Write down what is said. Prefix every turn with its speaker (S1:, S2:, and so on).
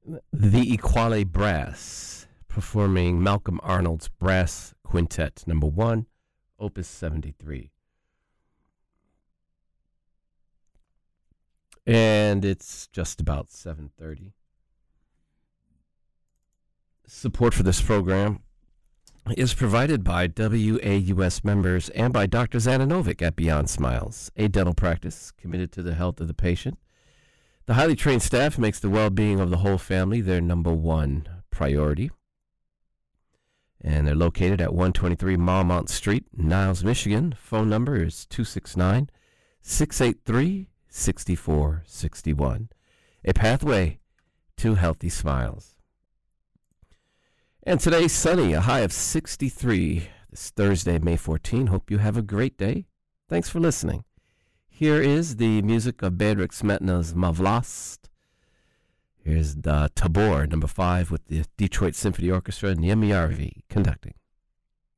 S1: The Equale Brass, performing Malcolm Arnold's Brass Quintet, number 1, Opus 73. And it's just about 7:30. Support for this program is provided by WAUS members and by Dr. Zananovic at Beyond Smiles, a dental practice committed to the health of the patient. The highly trained staff makes the well-being of the whole family their number one priority. And they're located at 123 Marmont Street, Niles, Michigan. Phone number is 269-683-6461. A pathway to healthy smiles. And today's sunny, a high of 63. This Thursday, May 14. Hope you have a great day. Thanks for listening. Here is the music of Bedřich Smetana's Mavlast. Here's the Tabor, number 5, with the Detroit Symphony Orchestra, Niemi Arvi conducting.